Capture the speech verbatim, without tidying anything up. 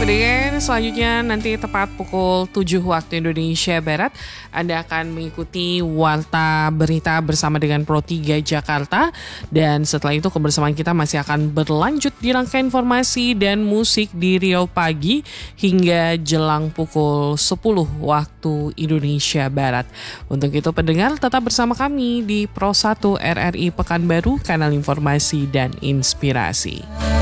Dan selanjutnya nanti tepat pukul tujuh waktu Indonesia Barat, Anda akan mengikuti Warta Berita bersama dengan Pro tiga Jakarta. Dan setelah itu kebersamaan kita masih akan berlanjut di rangkaian informasi dan musik di Riau Pagi hingga jelang pukul sepuluh waktu Indonesia Barat. Untuk itu pendengar tetap bersama kami di Pro satu R R I Pekanbaru, kanal informasi dan inspirasi.